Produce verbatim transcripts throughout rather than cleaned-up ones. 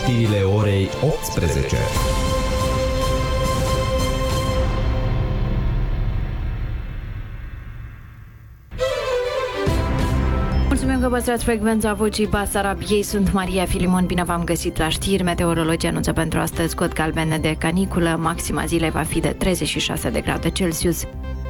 Știrile orei optsprezece. Mulțumim că păstrați frecvența Vocii Basarabiei. Sunt Maria Filimon, bine v-am găsit la știri. Meteorologii anunță pentru astăzi cod galben de caniculă. Maxima zilei va fi de treizeci și șase de grade Celsius.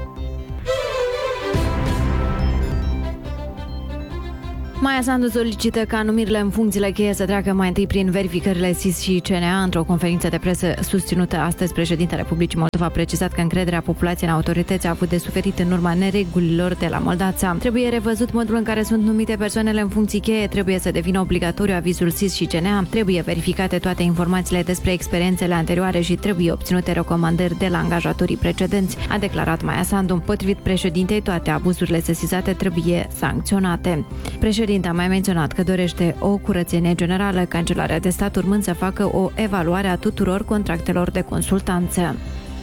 Maia Sandu solicită ca numirile în funcțiile cheie să treacă mai întâi prin verificările S I S și C N A. Într-o conferință de presă susținută astăzi, președintele Republicii Moldova a precizat că încrederea populației în autorități a avut de suferit în urma neregulilor de la Moldața. Trebuie revăzut modul în care sunt numite persoanele în funcții cheie, trebuie să devină obligatoriu avizul S I S și C N A, trebuie verificate toate informațiile despre experiențele anterioare și trebuie obținute recomandări de la angajatorii precedenți, a declarat Maia Sandu. Potrivit președintei, toate abuzurile sesizate trebuie sancționate. Președinte a mai menționat că dorește o curățenie generală, Cancelarea de Stat urmând să facă o evaluare a tuturor contractelor de consultanță.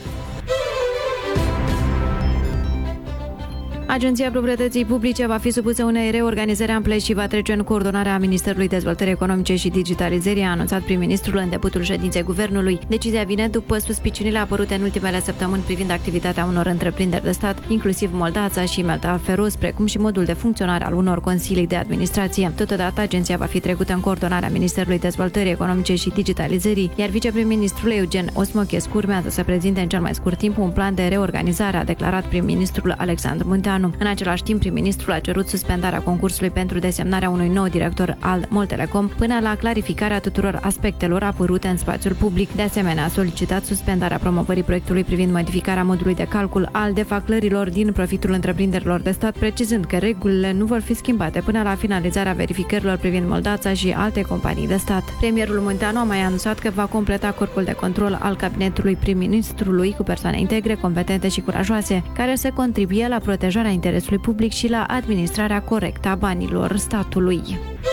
Agenția Proprietății Publice va fi supusă unei reorganizări ample și va trece în coordonarea Ministerului Dezvoltării Economice și Digitalizării, a anunțat prim-ministrul în debutul ședinței Guvernului. Decizia vine după suspiciunile apărute în ultimele săptămâni privind activitatea unor întreprinderi de stat, inclusiv Moldața și Melta Feroz, precum și modul de funcționare al unor consilii de administrație. Totodată, agenția va fi trecută în coordonarea Ministerului Dezvoltării Economice și Digitalizării, iar viceprim-ministrul Eugen Osmochescu urmează să prezinte în cel mai scurt timp un plan de reorganizare, a declarat prim-ministrul Alexandru Munteanu. În același timp, prim-ministrul a cerut suspendarea concursului pentru desemnarea unui nou director al Moltelecom până la clarificarea tuturor aspectelor apărute în spațiul public. De asemenea, a solicitat suspendarea promovării proiectului privind modificarea modului de calcul al defaclărilor din profitul întreprinderilor de stat, precizând că regulile nu vor fi schimbate până la finalizarea verificărilor privind Moldața și alte companii de stat. Premierul Munteanu a mai anunțat că va completa corpul de control al cabinetului prim-ministrului cu persoane integre, competente și curajoase, care să contribuie la protejarea interesului public și la administrarea corectă a banilor statului.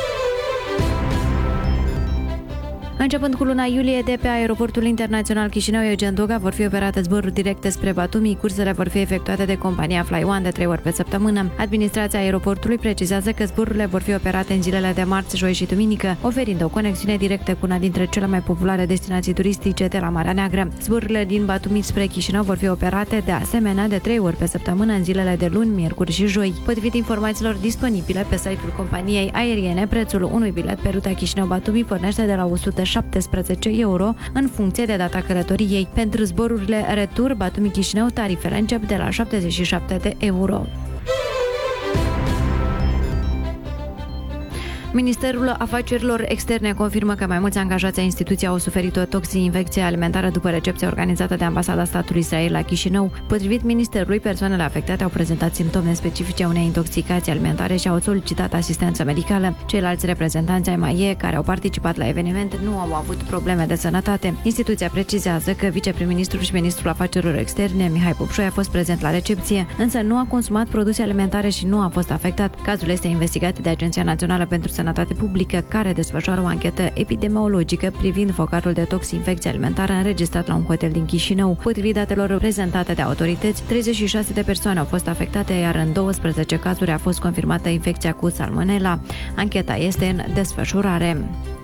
Începând cu luna iulie, de pe aeroportul internațional Chișinău Eugen Doga vor fi operate zboruri directe spre Batumi. Cursele vor fi efectuate de compania Fly One de trei ori pe săptămână. Administrația aeroportului precizează că zborurile vor fi operate în zilele de marți, joi și duminică, oferind o conexiune directă cu una dintre cele mai populare destinații turistice de la Marea Neagră. Zborurile din Batumi spre Chișinău vor fi operate de asemenea de trei ori pe săptămână în zilele de luni, miercuri și joi. Potrivit informațiilor disponibile pe site-ul companiei aeriene, prețul unui bilet pe ruta Chișinău-Batumi pornește de la o sută șaptesprezece euro în funcție de data călătoriei. Pentru zborurile retur Batumi-Chișinău, tarifele încep de la șaptezeci și șapte de euro. Ministerul Afacerilor Externe confirmă că mai mulți angajați ai instituției au suferit o toxi-infecție alimentară după recepția organizată de Ambasada statului Israel la Chișinău. Potrivit ministerului, persoanele afectate au prezentat simptome specifice unei intoxicații alimentare și au solicitat asistență medicală. Ceilalți reprezentanți ai M A I E care au participat la eveniment nu au avut probleme de sănătate. Instituția precizează că viceprim-ministrul și ministrul Afacerilor Externe, Mihai Popșoi, a fost prezent la recepție, însă nu a consumat produse alimentare și nu a fost afectat. Cazul este investigat de Agenția Națională pentru Sănătate Publică, care desfășoară o anchetă epidemiologică privind focarul de toxinfecție alimentară înregistrat la un hotel din Chișinău. Potrivit datelor prezentate de autorități, treizeci și șase de persoane au fost afectate, iar în douăsprezece cazuri a fost confirmată infecția cu salmonella. Ancheta este în desfășurare.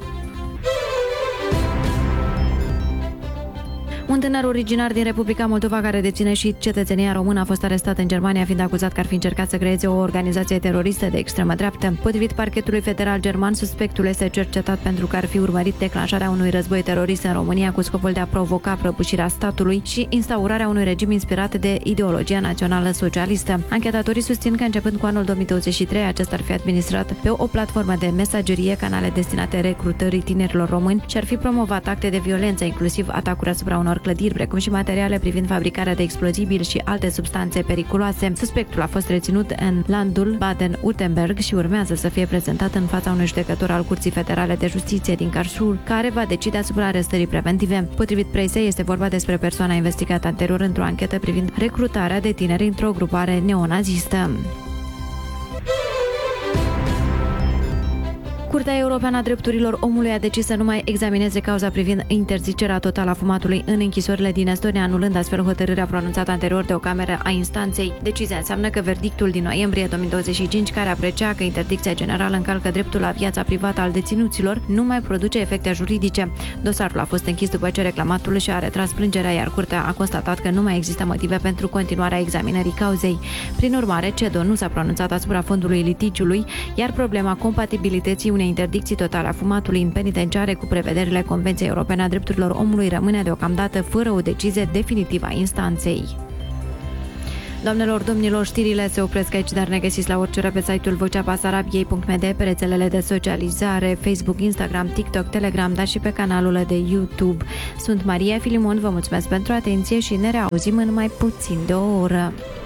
Un tânăr originar din Republica Moldova care deține și cetățenia română a fost arestat în Germania, fiind acuzat că ar fi încercat să creeze o organizație teroristă de extremă dreaptă. Potrivit parchetului federal german, suspectul este cercetat pentru că ar fi urmărit declanșarea unui război terorist în România cu scopul de a provoca prăbușirea statului și instaurarea unui regim inspirat de ideologia națională socialistă. Anchetatorii susțin că începând cu anul două mii douăzeci și trei, acesta ar fi administrat pe o platformă de mesagerie canale destinate recrutării tinerilor români și ar fi promovat acte de violență, inclusiv atacuri asupra unor clădiri, precum și materiale privind fabricarea de explozibili și alte substanțe periculoase. Suspectul a fost reținut în landul Baden-Württemberg și urmează să fie prezentat în fața unui judecător al Curții Federale de Justiție din Karlsruhe, care va decide asupra arestării preventive. Potrivit presei, este vorba despre persoana investigată anterior într-o anchetă privind recrutarea de tineri într-o grupare neonazistă. Curtea Europeană a Drepturilor Omului a decis să nu mai examineze cauza privind interzicerea totală a fumatului în închisorile din Estonia, anulând astfel hotărârea pronunțată anterior de o cameră a instanței. Decizia înseamnă că verdictul din noiembrie două mii douăzeci și cinci, care aprecia că interdicția generală încalcă dreptul la viața privată al deținuților, nu mai produce efecte juridice. Dosarul a fost închis după ce reclamatul și-a retras plângerea, iar Curtea a constatat că nu mai există motive pentru continuarea examinării cauzei. Prin urmare, C E D O nu s-a pronunțat asupra fondului litigiului, iar problema compatibilității unei interdicții totale a fumatului în penitenciare cu prevederile Convenției Europene a Drepturilor Omului rămâne deocamdată fără o decizie definitivă a instanței. Doamnelor, domnilor, știrile se opresc aici, dar ne găsiți la orice oră pe site-ul vocea basarabiei punct m d, pe rețelele de socializare, Facebook, Instagram, TikTok, Telegram, dar și pe canalul de YouTube. Sunt Maria Filimon, vă mulțumesc pentru atenție și ne reauzim în mai puțin de o oră.